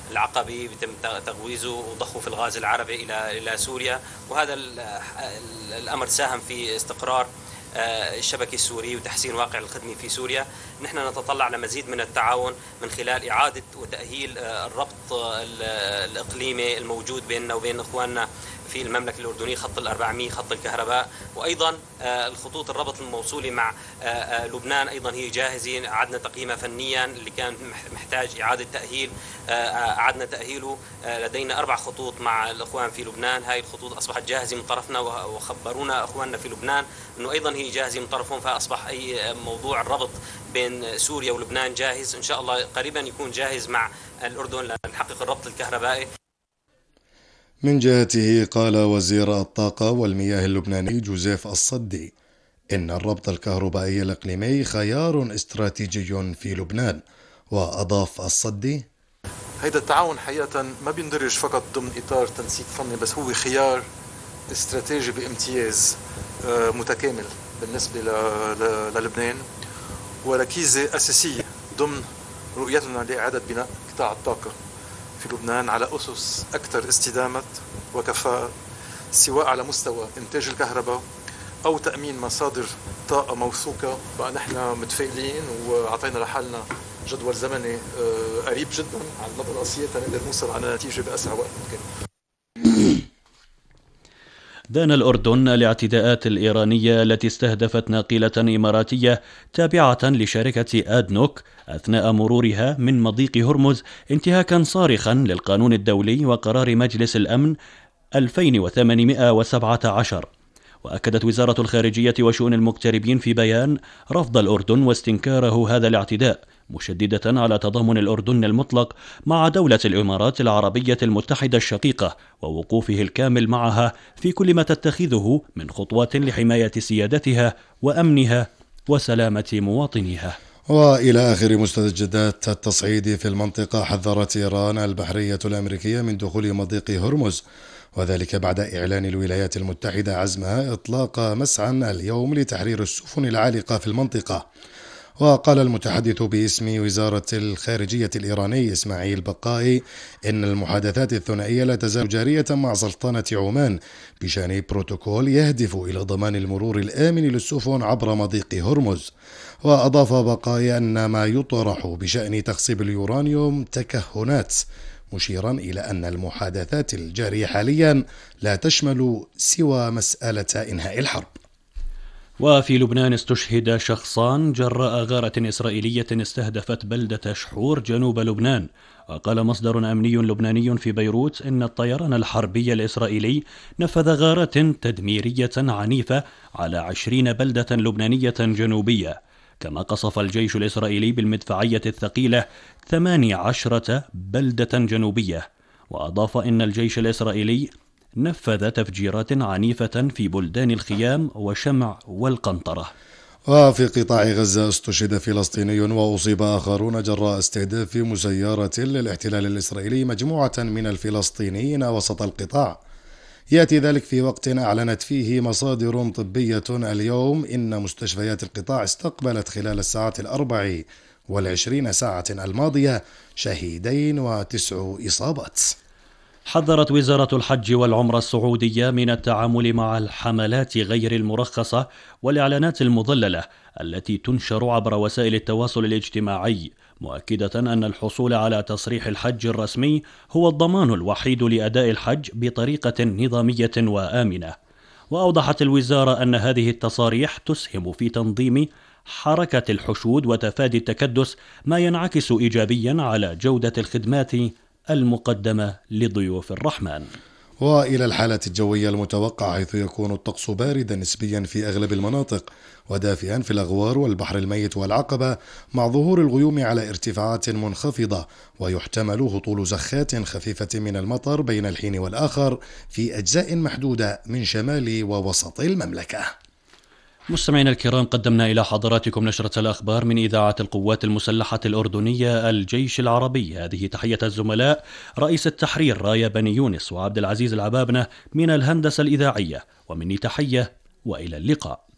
العقبة بيتم تغويزه وضخه في الغاز العربي إلى سوريا، وهذا الأمر ساهم في استقرار الشبكة السورية وتحسين واقع الخدمة في سوريا. نحن نتطلع لمزيد من التعاون من خلال إعادة وتأهيل الربط الإقليمي الموجود بيننا وبين إخواننا في المملكة الأردنية، خط ال400 خط الكهرباء، وأيضا الخطوط الربط الموصولة مع لبنان أيضا هي جاهزة، أعدنا تقييمها فنيا اللي كان محتاج إعادة تأهيل، أعدنا تأهيله. لدينا 4 خطوط مع الإخوان في لبنان، هاي الخطوط أصبحت جاهزة من طرفنا، وخبرونا إخواننا في لبنان أنه أيضا هي جاهزة من طرفهم، فأصبح أي موضوع الربط بين سوريا ولبنان جاهز. إن شاء الله قريبا يكون جاهز مع الأردن لنحقق الربط الكهربائي. من جهته قال وزير الطاقة والمياه اللبناني جوزيف الصدي إن الربط الكهربائي الإقليمي خيار استراتيجي في لبنان. وأضاف الصدي: هيدا التعاون حقيقة ما بيندرج فقط ضمن إطار تنسيق فني، بس هو خيار استراتيجي بامتياز متكامل بالنسبة للبنان، وركيزة أساسية ضمن رؤيتنا لإعادة بناء قطاع الطاقة في لبنان على أسس أكثر استدامة وكفاءة، سواء على مستوى إنتاج الكهرباء أو تأمين مصادر طاقة موثوقة. بقى نحن متفائلين وعطينا لحالنا جدول زمني قريب جدا على المدى القصير نقدر نوصل على نتيجة بأسرع وقت ممكن. دان الأردن الاعتداءات الإيرانية التي استهدفت ناقلة إماراتية تابعة لشركة آدنوك أثناء مرورها من مضيق هرمز انتهاكا صارخا للقانون الدولي وقرار مجلس الأمن 2817. وأكدت وزارة الخارجية وشؤون المغتربين في بيان رفض الأردن واستنكاره هذا الاعتداء، مشددة على تضامن الأردن المطلق مع دولة الإمارات العربية المتحدة الشقيقة ووقوفه الكامل معها في كل ما تتخذه من خطوات لحماية سيادتها وأمنها وسلامة مواطنيها. وإلى آخر مستجدات التصعيد في المنطقة، حذرت إيران البحرية الأمريكية من دخول مضيق هرمز، وذلك بعد إعلان الولايات المتحدة عزمها إطلاق مسعى اليوم لتحرير السفن العالقة في المنطقة. وقال المتحدث باسم وزارة الخارجية الإيراني إسماعيل بقائي إن المحادثات الثنائية لا تزال جارية مع سلطنة عمان بشأن بروتوكول يهدف إلى ضمان المرور الآمن للسفن عبر مضيق هرمز. وأضاف بقائي أن ما يطرح بشأن تخصيب اليورانيوم تكهنات، مشيرا إلى أن المحادثات الجارية حاليا لا تشمل سوى مسألة إنهاء الحرب. وفي لبنان استشهد شخصان جراء غارة إسرائيلية استهدفت بلدة شحور جنوب لبنان. وقال مصدر أمني لبناني في بيروت إن الطيران الحربي الإسرائيلي نفذ غارات تدميرية عنيفة على 20 بلدة لبنانية جنوبية، كما قصف الجيش الإسرائيلي بالمدفعية الثقيلة 18 بلدة جنوبية. وأضاف إن الجيش الإسرائيلي نفذ تفجيرات عنيفة في بلدان الخيام وشمع والقنطرة. وفي قطاع غزة استشهد فلسطيني وأصيب آخرون جراء استهداف مسيرة للاحتلال الإسرائيلي مجموعة من الفلسطينيين وسط القطاع. يأتي ذلك في وقت أعلنت فيه مصادر طبية اليوم إن مستشفيات القطاع استقبلت خلال الساعات 24 ساعة الماضية شهيدين و9 إصابات. حذرت وزارة الحج والعمرة السعودية من التعامل مع الحملات غير المرخصة والإعلانات المضللة التي تنشر عبر وسائل التواصل الاجتماعي، مؤكدة أن الحصول على تصريح الحج الرسمي هو الضمان الوحيد لأداء الحج بطريقة نظامية وآمنة. وأوضحت الوزارة أن هذه التصاريح تسهم في تنظيم حركة الحشود وتفادي التكدس، ما ينعكس إيجابيا على جودة الخدمات المقدمة لضيوف الرحمن. وإلى الحالة الجوية المتوقعة، حيث يكون الطقس باردا نسبيا في أغلب المناطق ودافئا في الأغوار والبحر الميت والعقبة، مع ظهور الغيوم على ارتفاعات منخفضة، ويحتمل هطول زخات خفيفة من المطر بين الحين والآخر في أجزاء محدودة من شمال ووسط المملكة. مستمعينا الكرام، قدمنا إلى حضراتكم نشرة الأخبار من إذاعة القوات المسلحة الأردنية الجيش العربي. هذه تحية الزملاء رئيس التحرير رايا بني يونس وعبد العزيز العبابنة من الهندسة الإذاعية، ومني تحية وإلى اللقاء.